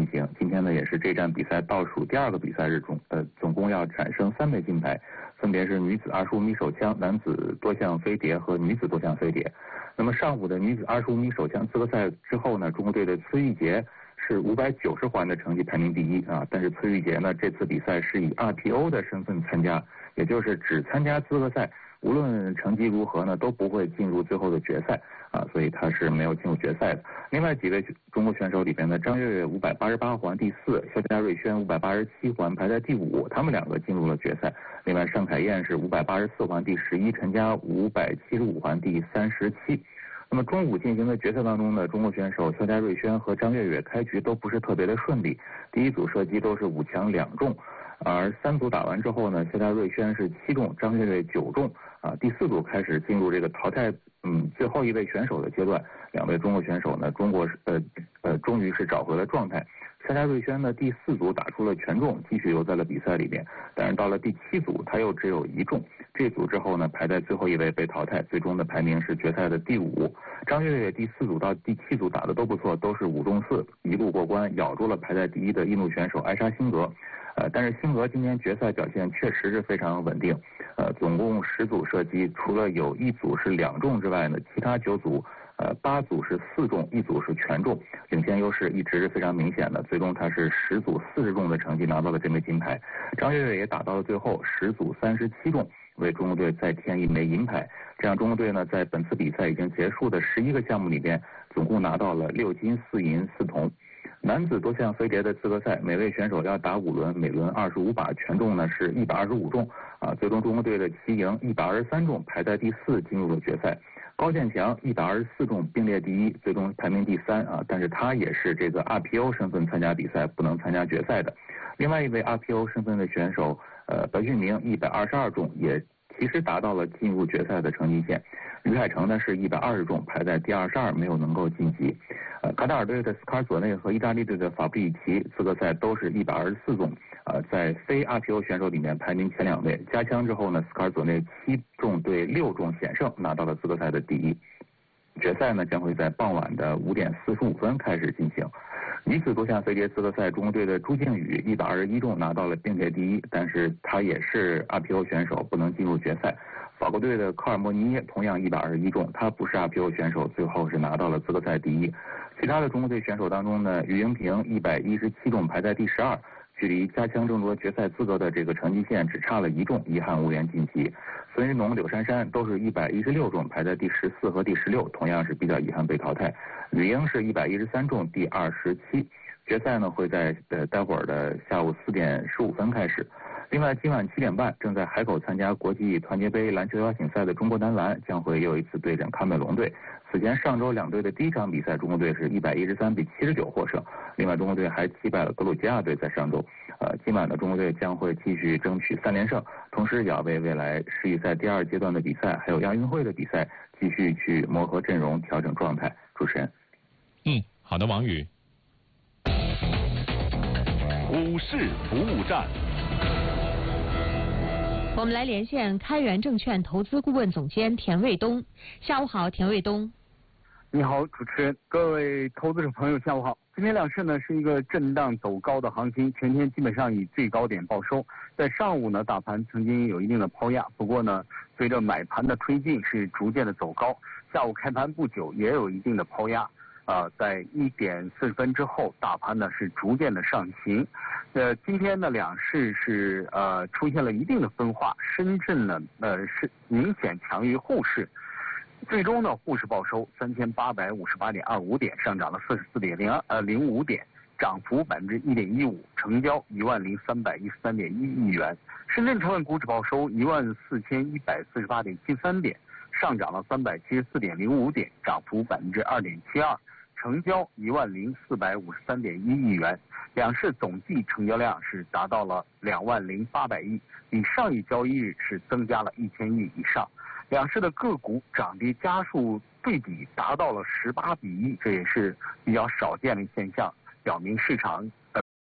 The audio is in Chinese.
行。今天呢也是这站比赛倒数第2个比赛日中，总共要产生3枚金牌，分别是女子25米手枪、男子多项飞碟和女子多项飞碟。那么上午的女子25米手枪资格赛之后呢，中国队的崔玉洁是590环的成绩排名第1啊，但是崔玉洁呢这次比赛是以 RPO 的身份参加，也就是只参加资格赛，无论成绩如何呢都不会进入最后的决赛啊，所以他是没有进入决赛的。另外几位中国选手里边呢，张悦悦588环第4，肖家瑞轩587环排在第5，他们2个进入了决赛。另外尚凯燕是584环第11，陈佳575环第37。那么中午进行的决赛当中呢，中国选手肖家瑞轩和张悦悦开局都不是特别的顺利，第一组射击都是5强2中，而3组打完之后呢，肖家瑞轩是7中，张悦悦9中啊。第4组开始进入这个淘汰最后一位选手的阶段，2位中国选手呢，终于是找回了状态。肖家瑞轩呢第4组打出了全中，继续留在了比赛里面，但是到了第7组他又只有1中，这组之后呢排在最后一位被淘汰，最终的排名是决赛的第5。张悦悦第4组到第7组打得都不错，都是5中4，一路过关，咬住了排在第1的印度选手艾莎辛格。但是辛格今天决赛表现确实是非常稳定，总共10组射击，除了有1组是2中之外呢，其他9组8组是4中，1组是全中，领先优势一直是非常明显的。最终他是10组40中的成绩拿到了这枚金牌。张悦悦也打到了最后10组37中，为中国队再添1枚银牌。这样中国队呢在本次比赛已经结束的11个项目里边，总共拿到了6金4银4铜。男子多项飞碟的资格赛，每位选手要打5轮，每轮25把，全中呢是125中啊。最终中国队的齐莹123中，排在第4，进入了决赛。高建强124中，并列第1，最终排名第3啊。但是他也是这个 RPO 身份参加比赛，不能参加决赛的。另外一位 RPO 身份的选手白俊明122中，也其实达到了进入决赛的成绩线。于海成呢是120中，排在第22，没有能够晋级。卡塔尔队的斯卡尔佐内和意大利队的法布里奇资格赛都是124中，在非 RPO 选手里面排名前2位。加枪之后呢，斯卡尔佐内7中对6中险胜，拿到了资格赛的第1。决赛呢将会在傍晚的5点45分开始进行。女子多项飞碟资格赛，中国队的朱静宇121中拿到了并列第1，但是他也是 RPO 选手，不能进入决赛。法国队的科尔莫尼耶同样121中，他不是 RPO 选手，最后是拿到了资格赛第1。其他的中国队选手当中呢，于莹萍117中，排在第12，距离加枪争夺决赛资格的这个成绩线只差了1中，遗憾无缘晋级。孙云龙、柳珊珊都是116中，排在第14和第16，同样是比较遗憾被淘汰。吕英是113中，第27。决赛呢会在待会儿的下午4点15分开始。另外，今晚7点半，正在海口参加国际团结杯篮球邀请赛的中国男篮将会又一次对阵喀麦隆队。此前上周2队的第1场比赛，中国队是113比79获胜。另外，中国队还击败了格鲁吉亚队，在上周。今晚的中国队将会继续争取3连胜，同时也要为未来世预赛第2阶段的比赛，还有亚运会的比赛，继续去磨合阵容、调整状态。主持人。 好的，王宇。 股市服务站。 我们来连线开源证券投资顾问总监田卫东。下午好，田卫东。 你好，主持人，各位投资者朋友，下午好。今天两市呢是一个震荡走高的行情，全天基本上以最高点报收。在上午呢，大盘曾经有一定的抛压，不过呢，随着买盘的推进是逐渐的走高。下午开盘不久也有一定的抛压。在1点40分之后，大盘呢是逐渐的上行。今天呢两市是出现了一定的分化，深圳呢是明显强于沪市。最终呢，沪市报收3858.25点，上涨了44.05点，涨幅1.15%，成交10313.1亿元。深圳成分股指报收14148.73点，上涨了374.05点，涨幅2.72%。成交10453.1亿元，两市总计成交量是达到了20800亿，比上一交易日是增加了1000亿以上。两市的个股涨跌家数对比达到了18比1，这也是比较少见的现象，表明市场